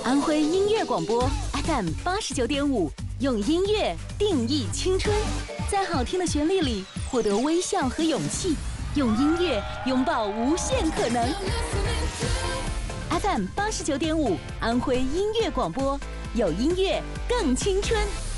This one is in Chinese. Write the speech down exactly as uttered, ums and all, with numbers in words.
安徽音乐广播 F M 八十九点五，用音乐定义青春，在好听的旋律里获得微笑和勇气，用音乐拥抱无限可能。F M 八十九点五，安徽音乐广播，有音乐更青春。